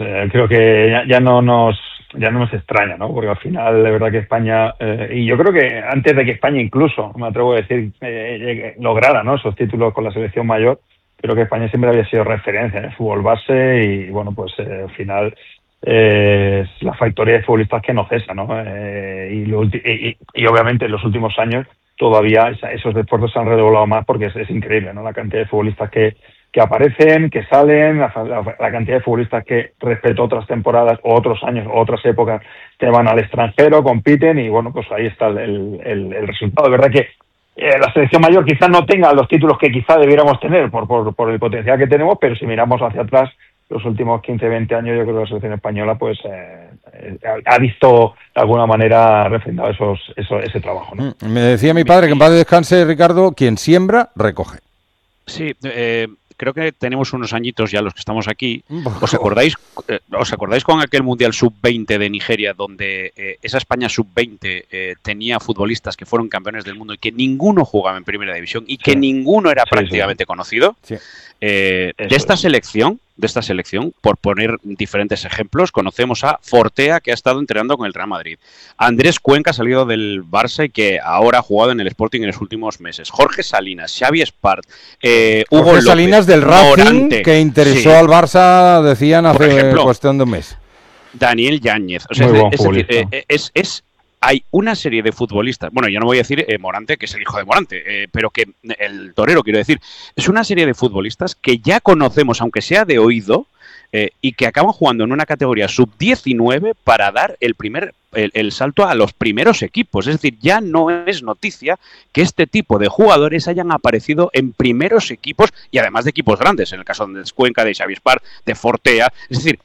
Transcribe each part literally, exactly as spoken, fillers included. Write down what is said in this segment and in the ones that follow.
eh, creo que ya, ya no nos ya no nos extraña, ¿no? Porque al final, de verdad que España, eh, y yo creo que antes de que España incluso, me atrevo a decir, eh, lograra, ¿no?, esos títulos con la selección mayor, creo que España siempre había sido referencia en el fútbol base y, bueno, pues eh, al final eh, es la factoría de futbolistas que no cesa, ¿no? Eh, y, lo, y, y, y obviamente en los últimos años todavía esos esfuerzos se han redoblado más porque es, es increíble, ¿no?, la cantidad de futbolistas que que aparecen, que salen, la, la, la cantidad de futbolistas que respecto a otras temporadas o otros años o otras épocas que van al extranjero, compiten y bueno, pues ahí está el, el, el resultado. De verdad que eh, la selección mayor quizás no tenga los títulos que quizás debiéramos tener por, por, por el potencial que tenemos, pero si miramos hacia atrás, los últimos quince, veinte años, yo creo que la selección española pues eh, eh, ha visto de alguna manera refrendado esos, eso, ese trabajo, ¿no? Me decía mi padre que en paz descanse, Ricardo, quien siembra, recoge. Sí, eh... creo que tenemos unos añitos ya los que estamos aquí. ¿Os acordáis, eh, ¿os acordáis con aquel Mundial sub veinte de Nigeria, donde eh, esa España sub veinte eh, tenía futbolistas que fueron campeones del mundo y que ninguno jugaba en primera división y que sí. ninguno era sí, prácticamente sí. conocido? Sí. Eh, de esta es. selección, de esta selección, por poner diferentes ejemplos, conocemos a Fortea, que ha estado entrenando con el Real Madrid. Andrés Cuenca, salido del Barça y que ahora ha jugado en el Sporting en los últimos meses. Jorge Salinas, Xavi Espart, eh, Hugo Jorge López, Salinas del Racing, Morante, que interesó sí. al Barça, decían, hace ejemplo, cuestión de un mes. Daniel Yáñez. O sea, es, es, es, es, es hay una serie de futbolistas, bueno, yo no voy a decir eh, Morante, que es el hijo de Morante, eh, pero que el torero, quiero decir, es una serie de futbolistas que ya conocemos, aunque sea de oído, eh, y que acaban jugando en una categoría sub diecinueve para dar el primer el, el salto a los primeros equipos. Es decir, ya no es noticia que este tipo de jugadores hayan aparecido en primeros equipos y además de equipos grandes, en el caso de Cuenca, de Xavi Espart, de Fortea, es decir,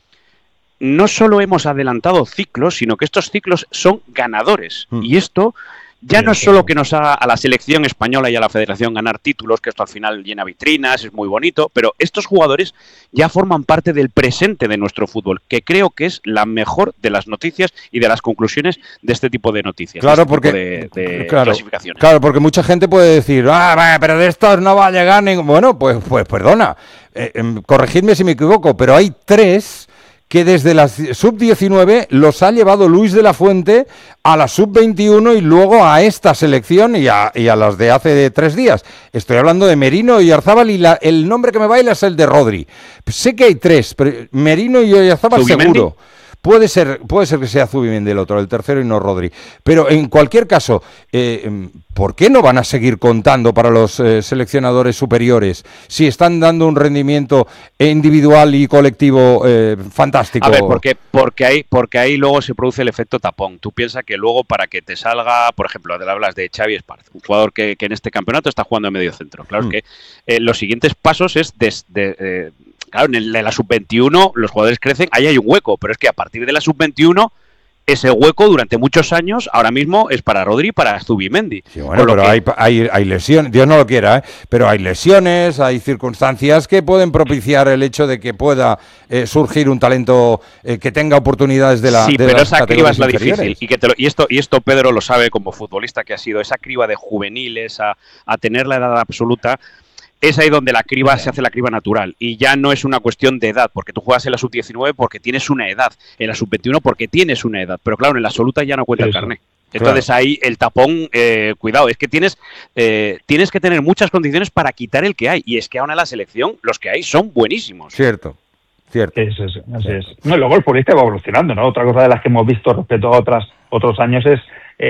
no solo hemos adelantado ciclos, sino que estos ciclos son ganadores. Mm. Y esto ya no es solo que nos haga a la selección española y a la federación ganar títulos, que esto al final llena vitrinas, es muy bonito, pero estos jugadores ya forman parte del presente de nuestro fútbol, que creo que es la mejor de las noticias y de las conclusiones de este tipo de noticias. Claro, este porque de, de claro, clasificaciones. Claro, porque mucha gente puede decir, ah, pero de estos no va a llegar ningún... Bueno, pues, pues perdona, eh, eh, corregidme si me equivoco, pero hay tres que desde la sub diecinueve los ha llevado Luis de la Fuente a la sub veintiuno y luego a esta selección y a, y a las de hace tres días. Estoy hablando de Merino y Oyarzábal y la, el nombre que me baila es el de Rodri. Sé que hay tres, pero Merino y Oyarzábal seguro. Puede ser, puede ser que sea Zubimendi el otro, el tercero y no Rodri. Pero en cualquier caso, eh, ¿por qué no van a seguir contando para los eh, seleccionadores superiores si están dando un rendimiento individual y colectivo eh, fantástico? A ver, porque, porque, ahí, porque ahí luego se produce el efecto tapón. Tú piensas que luego para que te salga, por ejemplo, te hablas de Xavi Espart, un jugador que, que en este campeonato está jugando en medio centro. Claro, mm. es que eh, los siguientes pasos es de... de eh, Claro, en la sub veintiuno los jugadores crecen, ahí hay un hueco, pero es que a partir de la sub veintiuno ese hueco durante muchos años ahora mismo es para Rodri y para Zubimendi. Sí, bueno, pero que... hay, hay, hay lesiones, Dios no lo quiera, ¿eh? Pero hay lesiones, hay circunstancias que pueden propiciar el hecho de que pueda eh, surgir un talento eh, que tenga oportunidades de la Sí, de pero las esa criba es la inferiores. difícil. Y, que te lo, y, esto, y esto Pedro lo sabe como futbolista que ha sido, esa criba de juveniles a, a tener la edad absoluta. Es ahí donde la criba se hace la criba natural y ya no es una cuestión de edad, porque tú juegas en la sub diecinueve porque tienes una edad, en la sub veintiuno porque tienes una edad, pero claro, en la absoluta ya no cuenta el carné. Entonces claro. ahí el tapón, eh, cuidado, es que tienes eh, tienes que tener muchas condiciones para quitar el que hay, y es que ahora en la selección los que hay son buenísimos. Cierto. Cierto. Eso es, así es. No, y luego el futbolista va evolucionando, ¿no? Otra cosa de las que hemos visto respecto a otras otros años es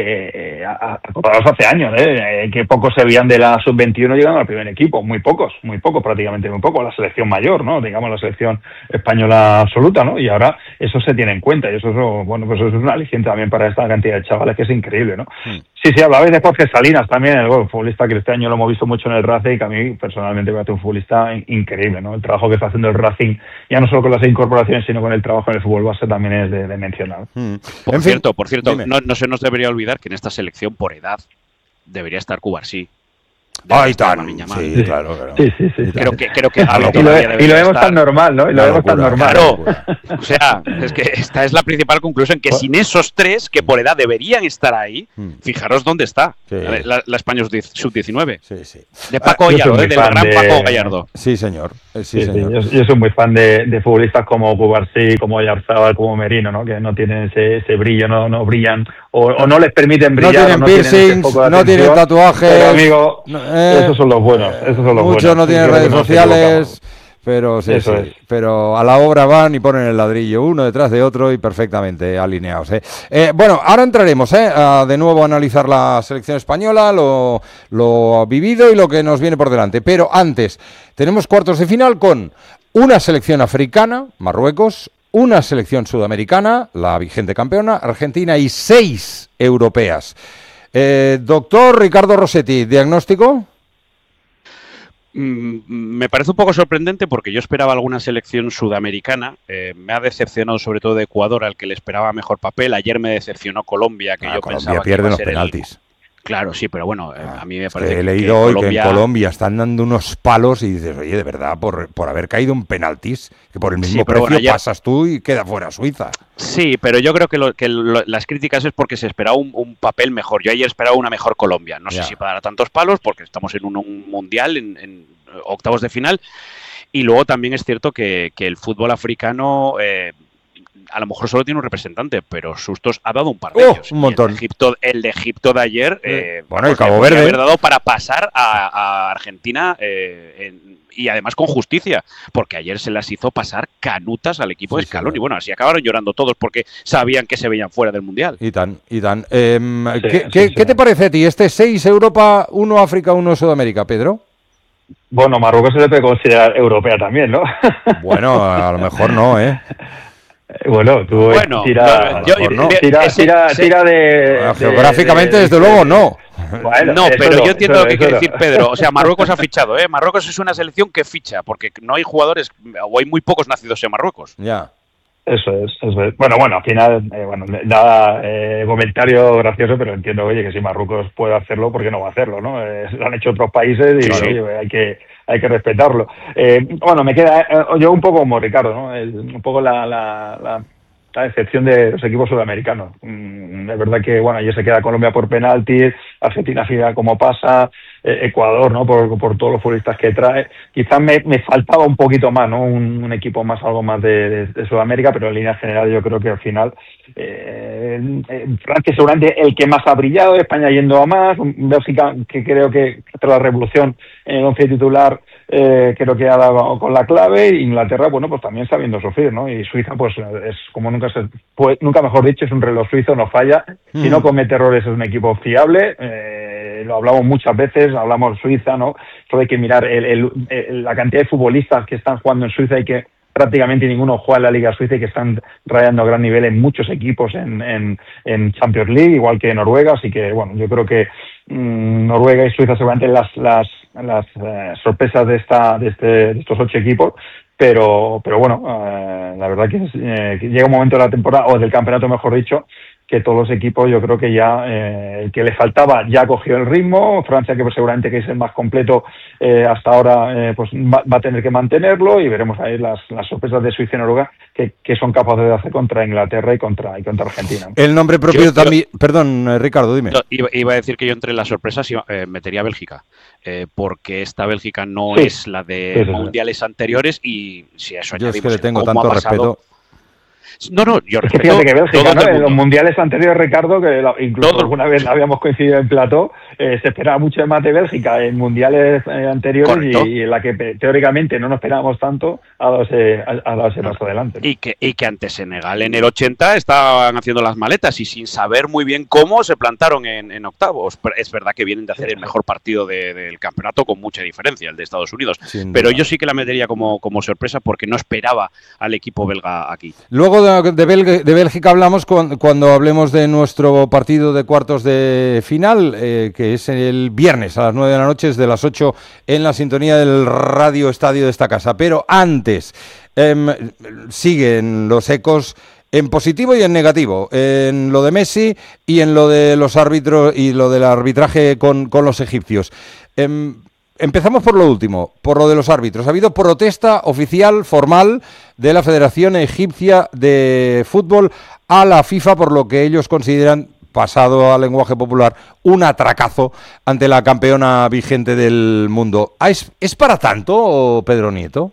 Eh, acordados hace años, ¿eh? que pocos se veían de la sub veintiuno llegando al primer equipo, muy pocos, muy pocos, prácticamente muy pocos, la selección mayor, ¿no? Digamos la selección española absoluta, ¿no? Y ahora eso se tiene en cuenta y eso, eso bueno, pues eso es un aliciente también para esta cantidad de chavales que es increíble, ¿no? Sí, sí, sí hablabais de Jorge Salinas también, el bueno, futbolista que este año lo hemos visto mucho en el Racing y que a mí personalmente me parece un futbolista increíble, ¿no? El trabajo que está haciendo el Racing, ya no solo con las incorporaciones, sino con el trabajo en el fútbol base también es de, de mencionar. Mm. Por en cierto, fin, por cierto, no, no se nos debería olvidar que en esta selección por edad debería estar Cubarsí. Ay, tan, sí, sí, claro, claro. Sí, sí, sí. Creo que, creo que algo y, lo, y lo vemos tan normal, ¿no? Y lo vemos tan normal. Claro, o sea, es que esta es la principal conclusión, que sin esos tres, que por edad deberían estar ahí, fijaros dónde está sí. la, la España sub diecinueve. Sí, sí. De Paco ah, Gallardo, ¿eh? del gran de... Paco Gallardo. Sí, señor. Sí, sí, señor. Sí, yo, yo soy muy fan de, de futbolistas como Cubarsí, como Oyarzábal, como Merino, ¿no? Que no tienen ese, ese brillo, no, no brillan, o, o no les permiten brillar. No tienen no piercings, tienen no tienen tatuajes. Pero, amigo, eh, esos son los buenos. Esos son los Muchos buenos. no tienen redes no sociales, pero sí, Eso sí. Es. Pero a la obra van y ponen el ladrillo uno detrás de otro y perfectamente alineados. ¿eh? Eh, bueno, ahora entraremos ¿eh? a de nuevo a analizar la selección española, lo, lo vivido y lo que nos viene por delante. Pero antes, tenemos cuartos de final con una selección africana, Marruecos, una selección sudamericana, la vigente campeona, Argentina, y seis europeas. Eh, doctor Ricardo Rossetti, ¿diagnóstico? Me parece un poco sorprendente porque yo esperaba alguna selección sudamericana. Eh, me ha decepcionado sobre todo Ecuador, al que le esperaba mejor papel. Ayer me decepcionó Colombia, que ah, yo Colombia pensaba pierde que iba a los ser penaltis. El... Claro, sí, pero bueno, eh, a mí me parece que he leído que hoy Colombia... que en Colombia están dando unos palos y dices, oye, de verdad, por, por haber caído en penaltis, que por el mismo sí, precio bueno, ayer... pasas tú y queda fuera Suiza. Sí, pero yo creo que, lo, que lo, las críticas es porque se esperaba un, un papel mejor. Yo ayer esperaba una mejor Colombia. No ya. sé si para dar tantos palos, porque estamos en un, un mundial, en, en octavos de final. Y luego también es cierto que, que el fútbol africano... Eh, a lo mejor solo tiene un representante, pero sustos ha dado un par de oh, ellos. Un montón. El de Egipto, el de, Egipto de ayer, eh, bueno, el Cabo Verde haber dado para pasar a, a Argentina eh, en, y además con justicia, porque ayer se las hizo pasar canutas al equipo sí, de Scaloni. Sí, y bueno, así acabaron llorando todos porque sabían que se veían fuera del mundial. Y tan, y tan. Eh, sí, ¿qué, sí, ¿qué, sí. ¿Qué te parece a ti? Este seis Europa, uno África, uno Sudamérica, Pedro. Bueno, Marruecos se le puede considerar europea también, ¿no? Bueno, a lo mejor no, ¿eh? Bueno, tú bueno, tira, yo, no, de, tira, ese, tira, ese, tira de, bueno, de... Geográficamente, de, desde de, luego, no. Bueno, no, pero no, yo entiendo lo que no, quiere no. decir Pedro. O sea, Marruecos ha fichado, ¿eh? Marruecos es una selección que ficha, porque no hay jugadores, o hay muy pocos nacidos en Marruecos. Ya. Eso es, eso es. Bueno, bueno, al final, eh, bueno, nada, eh, comentario gracioso, pero entiendo, oye, que si Marruecos puede hacerlo, ¿por qué no va a hacerlo, no? Eh, lo han hecho otros países y, sí, sí. oye, hay que hay que respetarlo. Eh, bueno, me queda, eh, yo un poco como Ricardo, ¿no? El, un poco la, la, la, la excepción de los equipos sudamericanos. Mm, es verdad que, bueno, ayer se queda Colombia por penaltis, Argentina fija como pasa, eh, Ecuador, ¿no? Por, por todos los futbolistas que trae. Quizás me, me faltaba un poquito más, ¿no? Un, un equipo más, algo más de, de, de Sudamérica, pero en línea general yo creo que al final eh, eh, Francia seguramente el que más ha brillado, España yendo a más, Bélgica que creo que tras la revolución en el once titular eh, creo que ha dado con la clave, Inglaterra, bueno, pues también sabiendo sufrir, ¿no? Y Suiza, pues es como nunca se pues, nunca mejor dicho, es un reloj suizo, no falla, mm. si no comete errores es un equipo fiable, eh, lo hablamos muchas veces, hablamos Suiza, ¿no? Solo hay que mirar el, el, el, la cantidad de futbolistas que están jugando en Suiza y que prácticamente ninguno juega en la Liga Suiza y que están rayando a gran nivel en muchos equipos en, en, en Champions League, igual que Noruega, así que, bueno, yo creo que mmm, Noruega y Suiza seguramente las las las eh, sorpresas de esta de, este, de estos ocho equipos, pero pero bueno, eh, la verdad que, es, eh, que llega un momento de la temporada, o del campeonato mejor dicho, que todos los equipos yo creo que ya eh, el que le faltaba ya cogió el ritmo. Francia, que pues seguramente que es el más completo eh, hasta ahora, eh, pues va, va a tener que mantenerlo, y veremos ahí las, las sorpresas de Suiza y Noruega que, que son capaces de hacer contra Inglaterra y contra y contra Argentina. El nombre propio yo, también, yo, perdón, eh, Ricardo, dime. Yo iba, iba a decir que yo entre las sorpresas iba, eh, metería a Bélgica, eh, porque esta Bélgica no sí. es la de sí, sí, mundiales sí. anteriores, y si eso yo es que le tengo tanto respeto. No, no, yo es que respeto fíjate que Bélgica, ¿no? En los mundo. mundiales anteriores, Ricardo, que la, incluso todo. alguna vez habíamos coincidido en plató, eh, se esperaba mucho más de Bélgica en mundiales eh, anteriores y, y en la que teóricamente no nos esperábamos tanto, ha dado ese, ha dado ese paso adelante. Y que, y que ante Senegal en el ochenta estaban haciendo las maletas y sin saber muy bien cómo se plantaron en, en octavos. Es verdad que vienen de hacer el mejor partido de, del campeonato con mucha diferencia, el de Estados Unidos. Pero yo sí que la metería como, como sorpresa porque no esperaba al equipo belga aquí. Luego de De, Belga, de Bélgica hablamos con, cuando hablemos de nuestro partido de cuartos de final, eh, que es el viernes a las nueve de la noche, desde las ocho en la sintonía del Radio Estadio de esta casa. Pero antes, eh, siguen los ecos en positivo y en negativo, en lo de Messi y en lo de los árbitros y lo del arbitraje con, con los egipcios. Eh, empezamos por lo último, por lo de los árbitros. Ha habido protesta oficial, formal, de la Federación Egipcia de Fútbol a la FIFA por lo que ellos consideran, pasado al lenguaje popular, un atracazo ante la campeona vigente del mundo. ¿Es, es para tanto, Pedro Nieto?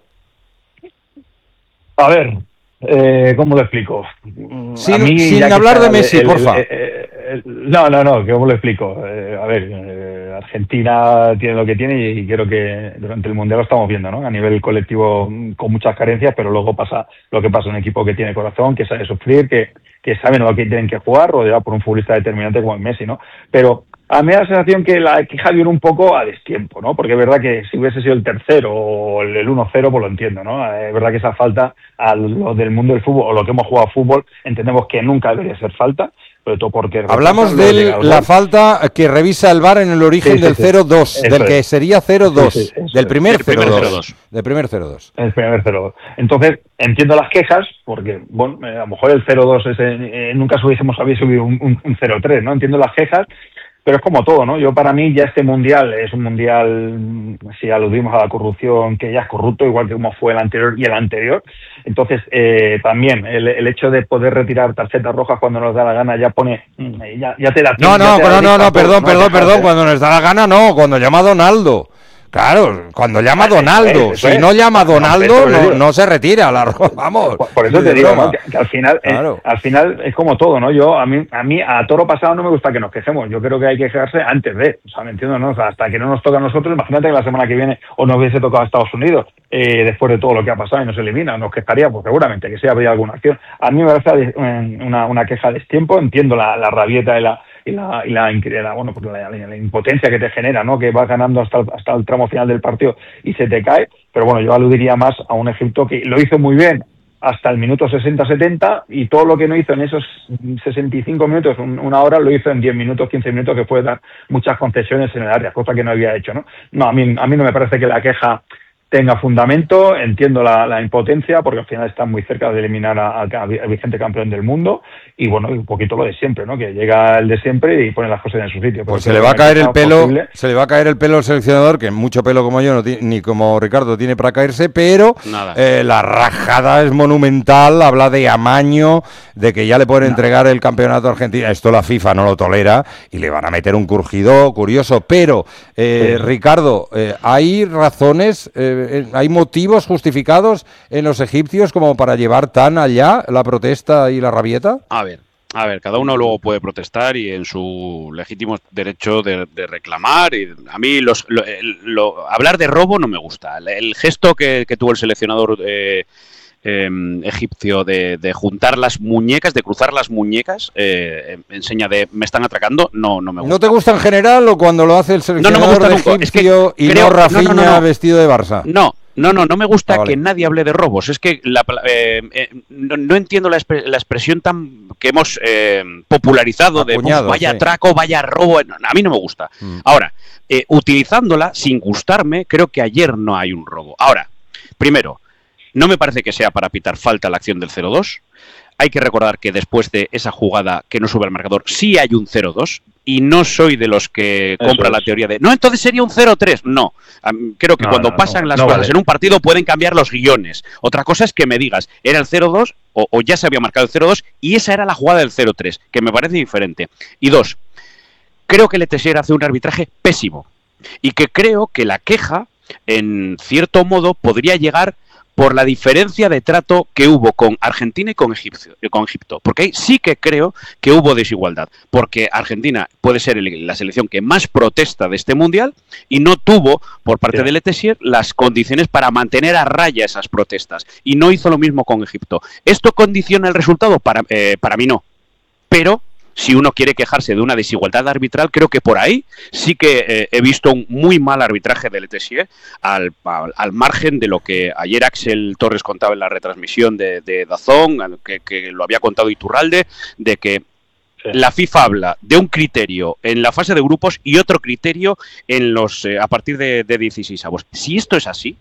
A ver, eh, ¿cómo lo explico? Sin, a mí, sin hablar de Messi, el, porfa. El, el, el, no, no, no, ¿cómo lo explico? Eh, a ver, eh, Argentina tiene lo que tiene y creo que durante el Mundial lo estamos viendo, ¿no? A nivel colectivo con muchas carencias, pero luego pasa lo que pasa, un equipo que tiene corazón, que sabe sufrir, que, que saben lo que tienen que jugar, rodeado por un futbolista determinante como el Messi, ¿no? Pero a mí me da la sensación que la queja viene un poco a destiempo, ¿no? Porque es verdad que si hubiese sido el tercero o el uno cero, pues lo entiendo, ¿no? Es verdad que esa falta a los del mundo del fútbol o lo que hemos jugado a fútbol, entendemos que nunca debería ser falta, sobre todo porque... Hablamos de la falta que revisa el V A R en el origen sí, sí, del sí. cero dos, del es. que sería cero dos, sí, sí, del primer cero dos. Del primer cero dos. El primer cero dos. Entonces, entiendo las quejas, porque, bueno, a lo mejor el cero dos es, eh, nunca hubiésemos habido subido un, un, un cero tres, ¿no? Entiendo las quejas, pero es como todo, ¿no? Yo para mí ya este mundial es un mundial, si aludimos a la corrupción, que ya es corrupto, igual que como fue el anterior y el anterior. Entonces, eh, también el, el hecho de poder retirar tarjetas rojas cuando nos da la gana ya pone, ya, ya te da... No, no, no, no, no, no, perdón, no, perdón, perdón, cuando nos da la gana no, cuando llama a Donaldo. Claro, cuando llama a Donaldo, es, si no llama a Donaldo, no, no se retira, la vamos. Por, por eso te digo, ¿no? que, que al final, claro. eh, al final es como todo, ¿no? Yo a mí, a mí a toro pasado no me gusta que nos quejemos. Yo creo que hay que quejarse antes de, o sea, me entiendo, ¿no? O sea, hasta que no nos toca a nosotros, imagínate que la semana que viene o nos hubiese tocado a Estados Unidos, eh, después de todo lo que ha pasado y nos elimina, nos quejaríamos, pues seguramente que sí habría alguna acción. A mí me parece una, una queja de tiempo, entiendo la, la rabieta y la y la y la, la bueno pues la, la, la impotencia que te genera, ¿no? Que vas ganando hasta el, hasta el tramo final del partido y se te cae, pero bueno, yo aludiría más a un Egipto que lo hizo muy bien hasta el minuto sesenta setenta y todo lo que no hizo en esos sesenta y cinco minutos, un, una hora, lo hizo en diez minutos, quince minutos, que puede dar muchas concesiones en el área, cosa que no había hecho, ¿no? No, a mí a mí no me parece que la queja tenga fundamento, entiendo la, la impotencia, porque al final están muy cerca de eliminar al vigente campeón del mundo, y bueno, un poquito lo de siempre, ¿no? Que llega el de siempre y pone las cosas en su sitio. Pues se le va a caer el pelo, posible. se le va a caer el pelo al seleccionador, que mucho pelo como yo, no tiene, ni como Ricardo tiene para caerse, pero eh, la rajada es monumental, habla de amaño, de que ya le pueden no. entregar el campeonato a Argentina. Esto la FIFA no lo tolera y le van a meter un curgido curioso, pero eh, sí. Ricardo, eh, hay razones... Eh, ¿hay motivos justificados en los egipcios como para llevar tan allá la protesta y la rabieta? A ver, a ver, cada uno luego puede protestar y en su legítimo derecho de, de reclamar. Y a mí los, lo, lo, hablar de robo no me gusta. El, el gesto que, que tuvo el seleccionador eh, eh, egipcio de, de juntar las muñecas, de cruzar las muñecas, eh, enseña de me están atracando, no, no me gusta. ¿No te gusta en general o cuando lo hace el seleccionador no, no me gusta de egipcio es que y creo, no Rafinha no, no, no. vestido de Barça? No. No, no, no me gusta ah, vale. que nadie hable de robos. Es que la, eh, eh, no, no entiendo la, expre la expresión tan que hemos eh, popularizado Apuñado, de vaya sí. atraco, vaya robo. No, a mí no me gusta. Mm. Ahora, eh, utilizándola sin gustarme, creo que ayer no hay un robo. Ahora, primero, no me parece que sea para pitar falta la acción del cero dos. Hay que recordar que después de esa jugada que no sube al marcador, sí hay un cero dos. Y no soy de los que compra la teoría de no, entonces sería un cero tres. No, um, creo que no, cuando no, pasan no, las no cosas vale. en un partido pueden cambiar los guiones. Otra cosa es que me digas, era el cero dos o, o ya se había marcado el cero dos y esa era la jugada del cero tres, que me parece diferente. Y dos, creo que Letessier hace un arbitraje pésimo y que creo que la queja, en cierto modo, podría llegar por la diferencia de trato que hubo con Argentina y con Egipto, con Egipto. Porque ahí sí que creo que hubo desigualdad. Porque Argentina puede ser el, la selección que más protesta de este Mundial y no tuvo, por parte sí. de Letessier, las condiciones para mantener a raya esas protestas. Y no hizo lo mismo con Egipto. ¿Esto condiciona el resultado? Para, eh, para mí no. Pero... si uno quiere quejarse de una desigualdad arbitral, creo que por ahí sí que eh, he visto un muy mal arbitraje de Letessier al, al, al margen de lo que ayer Axel Torres contaba en la retransmisión de, de DAZN, que, que lo había contado Iturralde, de que sí. la FIFA habla de un criterio en la fase de grupos y otro criterio en los eh, a partir de, de dieciséis avos. Si esto es así,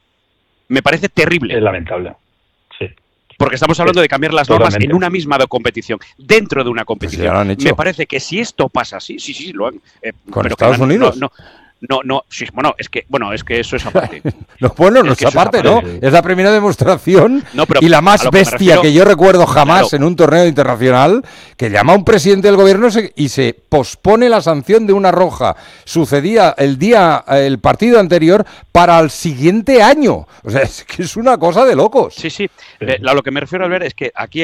me parece terrible. Es lamentable. Sí. Porque estamos hablando de cambiar las normas en una misma competición, dentro de una competición. Pues ya lo han hecho. Me parece que si esto pasa así, sí, sí, lo han... Eh, ¿Con pero Estados Unidos? No, no, No, no, sí, bueno, es que, bueno, es que eso es aparte. no, bueno, no es, es aparte, ¿no? Sí. Es la primera demostración no, pero y la más bestia que, refiero, que yo recuerdo jamás claro. en un torneo internacional, que llama a un presidente del gobierno y se pospone la sanción de una roja. Sucedía el día, el partido anterior para el siguiente año. O sea, es que es una cosa de locos. Sí, sí. Eh, a lo que me refiero, Albert, es que aquí